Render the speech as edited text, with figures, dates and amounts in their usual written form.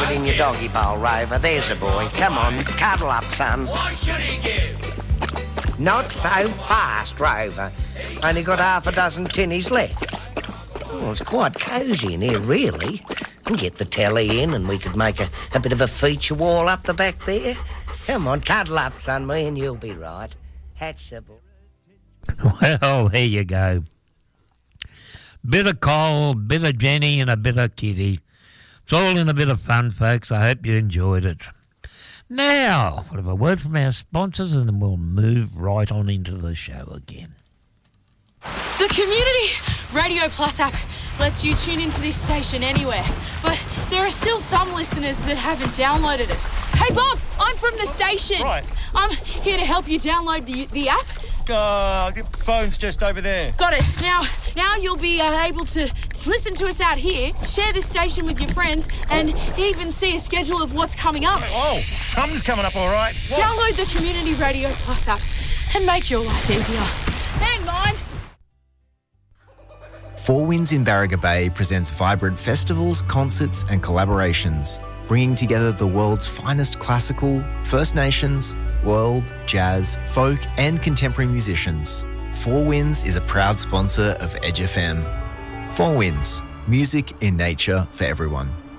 it in your doggy bowl, Rover. There's a boy. Come on, cuddle up, son. What should he give? Not so fast, Rover. Only got half a dozen tinnies left. Oh, it's quite cosy in here, really. And get the telly in and we could make a bit of a feature wall up the back there. Come on, cuddle up, son, me, and you'll be right. That's a boy. Well, there you go. Bit of Cole, bit of Jenny and a bit of Kitty. It's all in a bit of fun, folks. I hope you enjoyed it. Now, we'll have a word from our sponsors and then we'll move right on into the show again. The Community Radio Plus app lets you tune into this station anywhere, but there are still some listeners that haven't downloaded it. Hey, Bob, I'm from the station. Right. I'm here to help you download the app. The phone's just over there. Got it. Now you'll be able to listen to us out here, share this station with your friends, and even see a schedule of what's coming up. Oh, something's coming up, all right. What? Download the Community Radio Plus app and make your life easier. Hang on. Four Winds in Barriga Bay presents vibrant festivals, concerts and collaborations, bringing together the world's finest classical, First Nations, world, jazz, folk and contemporary musicians. Four Winds is a proud sponsor of Edge FM. Four Winds, music in nature for everyone.